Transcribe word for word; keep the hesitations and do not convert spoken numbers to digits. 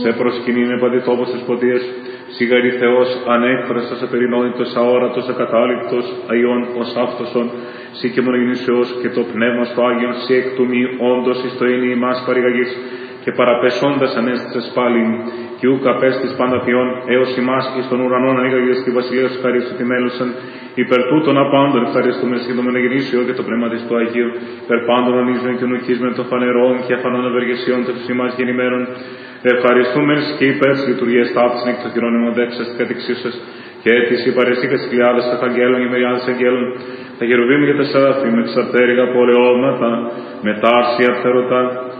Σε προσκυνήν επαντητόπως της ποντίες, σιγαρή Θεός, ανέκφραστος, απερινότητος, αόρατος, ακατάληπτος, αϊόν ως αυτοσον, σύ και μονογεννήσεως και το πνεύμα στο Άγιον, σύ εκ του μη όντως εις το είναι ημάς παρηγαγής, και παραπεσόντας ανέστησες πάλιν, και ούκ απέστης πάντα ποιόν, έως ημάς εις των ουρανών ανοίγαγες τη βασιλεία σου χαρίσου τη μέλουσαν, υπερ τούτων απάντων ευχαριστούμε και το μονογεννήσιο και το πνεύμα της του Αγίου, υπερ πάντων ονίζμεν και νουκίσμεν των φανερών και αφανών ευεργεσιών τους ημάς γεννημένων. Ευχαριστούμε και υπέρ της λειτουργίας ταύτης νύκτο χειρόνιμων δέξας της κατεξίσεως και της υπαρεσίκας της χιλιάδας των αγγέλων και μεριάδες αγγέλων, τα γερουβήμ και τα σεράφη με τις αρτέριγα πολεώματα, με τα άρσια φτερωτά,